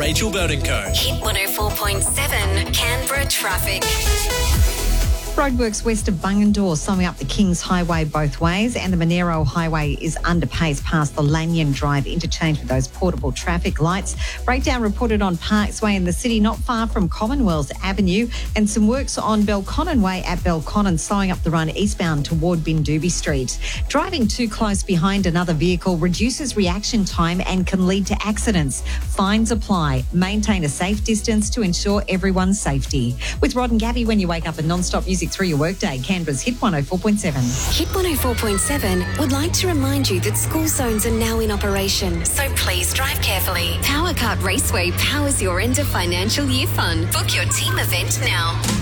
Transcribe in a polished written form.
Rachel Burdenko. Hit 104.7 Canberra traffic. Roadworks west of Bungendore slowing up the Kings Highway both ways, and the Monero Highway is under pace past the Lanyon Drive interchange with those portable traffic lights. Breakdown reported on Parks Way in the city, not far from Commonwealth Avenue, and some works on Belconnen Way at Belconnen slowing up the run eastbound toward Bindubi Street. Driving too close behind another vehicle reduces reaction time and can lead to accidents. Fines apply. Maintain a safe distance to ensure everyone's safety. With Rod and Gabby, when you wake up and non-stop music through your workday, Canberra's Hit 104.7. Hit 104.7 would like to remind you that school zones are now in operation, so please drive carefully. Power Kart Raceway powers your end of financial year fun. Book your team event now.